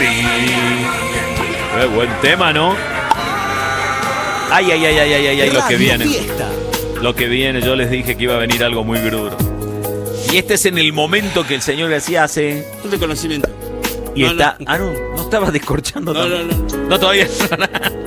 Buen tema, ¿no? Ay, lo que viene. Fiesta. Lo que viene, yo les dije que iba a venir algo muy duro. Y este es en el momento que el señor García hace... Un reconocimiento. Y está... Ah, no estaba descorchando. No. No, todavía no.